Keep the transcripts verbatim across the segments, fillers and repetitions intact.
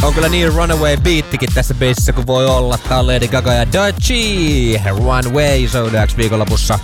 On kyllä niin Runaway beattikin tässä biisissä kuin voi olla. Tää on Lady Gaga ja Doechii. Runway Zodiacs viikonlopussa.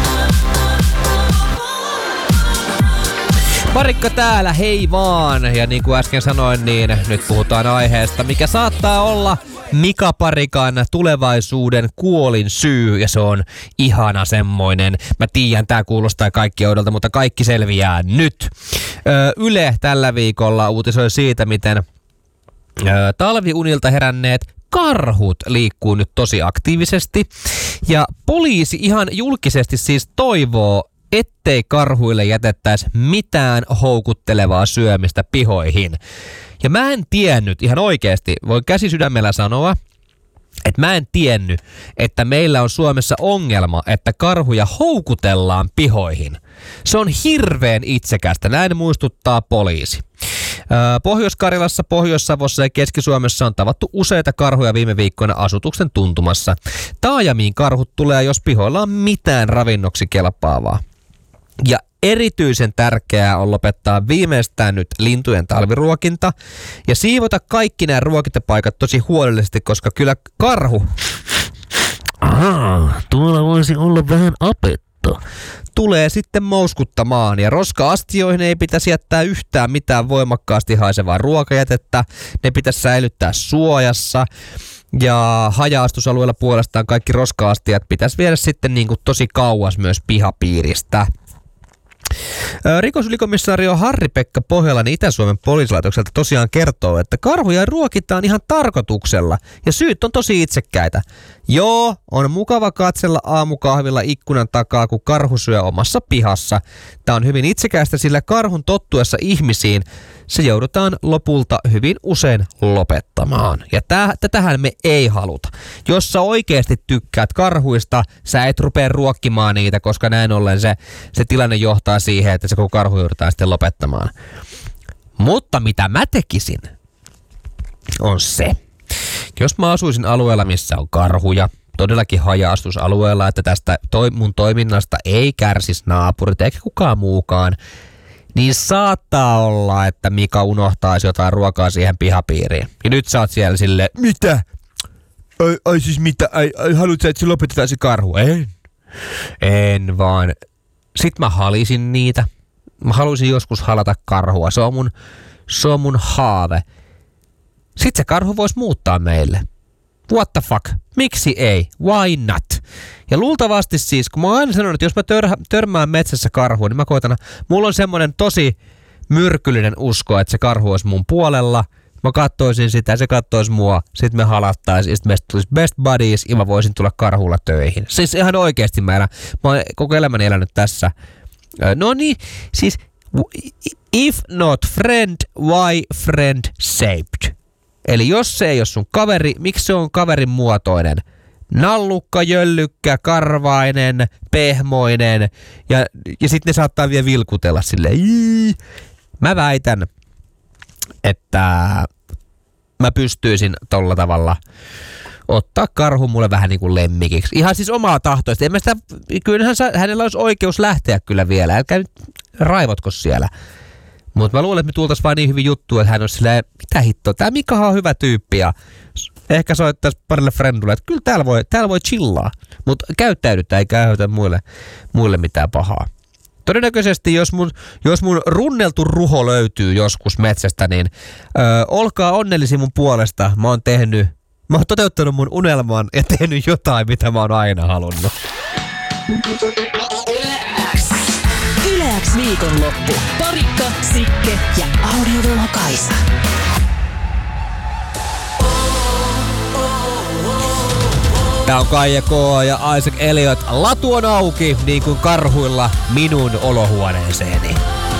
Parikka täällä, hei vaan! Ja niin kuin äsken sanoin, niin nyt puhutaan aiheesta, mikä saattaa olla Mika Parikan tulevaisuuden kuolin syy, ja se on ihana semmoinen. Mä tiedän, tää kuulostaa kaikki oudolta, mutta kaikki selviää nyt. Öö, Yle tällä viikolla uutisoi siitä, miten öö, talviunilta heränneet karhut liikkuu nyt tosi aktiivisesti. Ja poliisi ihan julkisesti siis toivoo, ettei karhuille jätettäisi mitään houkuttelevaa syömistä pihoihin. Ja mä en tiennyt, ihan oikeasti, voin käsi sydämellä sanoa, että mä en tiennyt, että meillä on Suomessa ongelma, että karhuja houkutellaan pihoihin. Se on hirveän itsekästä, näin muistuttaa poliisi. Pohjois-Karjalassa, Pohjois-Savossa ja Keski-Suomessa on tavattu useita karhuja viime viikkoina asutuksen tuntumassa. Taajamiin karhut tulee, jos pihoilla on mitään ravinnoksi kelpaavaa. Ja erityisen tärkeää on lopettaa viimeistään nyt lintujen talviruokinta ja siivota kaikki nämä ruokintapaikat tosi huolellisesti, koska kyllä karhu... Aha, tuolla voisi olla vähän apetta. Tulee sitten mouskuttamaan ja roska-astioihin ei pitäisi jättää yhtään mitään voimakkaasti haisevaa ruokajätettä. Ne pitäisi säilyttää suojassa. Ja haja-asutusalueella puolestaan kaikki roska-astiat pitäisi viedä sitten niin kuin tosi kauas myös pihapiiristä. Rikosylikomissaario Harri-Pekka Pohjolan Itä-Suomen poliisilaitokselta tosiaan kertoo, että karhuja ruokitaan ihan tarkoituksella ja syyt on tosi itsekkäitä. Joo, on mukava katsella aamukahvilla ikkunan takaa, kun karhu syö omassa pihassa. Tämä on hyvin itsekäistä, sillä karhun tottuessa ihmisiin se joudutaan lopulta hyvin usein lopettamaan. Ja täh, tätähän me ei haluta. Jos sä oikeasti tykkäät karhuista, sä et rupea ruokkimaan niitä, koska näin ollen se, se tilanne johtaa siihen, että se koko karhu joudutaan sitten lopettamaan. Mutta mitä mä tekisin, on se. Jos mä asuisin alueella, missä on karhuja, todellakin haja-asutusalueella, että tästä toi, mun toiminnasta ei kärsisi naapurit eikä kukaan muukaan, niin saattaa olla, että Mika unohtaisi jotain ruokaa siihen pihapiiriin. Ja nyt sä oot siellä silleen, mitä? Ai, ai siis mitä? Ai, ai haluat sä, että se lopetetaan se karhu? En. En vaan. Sitten mä halisin niitä. Mä haluaisin joskus halata karhua. Se on mun, se on mun haave. Sitten se karhu voisi muuttaa meille. What the fuck? Miksi ei? Why not? Ja luultavasti siis, kun mä oon aina sanonut, että jos mä tör- törmään metsässä karhuun, niin mä koitan, mulla on semmonen tosi myrkyllinen usko, että se karhu olisi mun puolella. Mä kattoisin sitä, se kattoisi mua, sit me halattaisiin, ja sit meistä tulisi best buddies, ja mä voisin tulla karhulla töihin. Siis ihan oikeesti mä elän, mä oon koko elämäni elänyt tässä. No niin, siis if not friend, why friend saved? Eli jos se ei ole sun kaveri, miksi se on kaverin muotoinen? Nallukka, jöllykkä, karvainen, pehmoinen ja, ja sitten ne saattaa vielä vilkutella silleen. Ii. Mä väitän, että mä pystyisin tolla tavalla ottaa karhu mulle vähän niin kuin lemmikiksi. Ihan siis omaa tahtoista. En mä sitä, kyllähän hänellä olisi oikeus lähteä kyllä vielä. Älkää nyt raivotko siellä. Mutta mä luulen, että me tultaisiin vaan niin hyvin juttua, että hän olisi silleen, mitä hittoa, tää Mikahan on hyvä tyyppi ja ehkä soittaisi parille frendulle, että kyllä täällä voi, täällä voi chillaa, mutta käyttäydytään eikä aiheuta muille, muille mitään pahaa. Todennäköisesti, jos mun, jos mun runneltu ruho löytyy joskus metsästä, niin ö, olkaa onnellisia mun puolesta. Mä oon tehnyt, mä oon toteuttanut mun unelman ja tehnyt jotain, mitä mä oon aina halunnut. Yle X viikonloppu. Parikka, Sikke ja Audiovuoho Kaisa. Tää on Kaija K. ja Isaac Elliot. Latu on auki, niin kuin karhuilla minun olohuoneeseeni.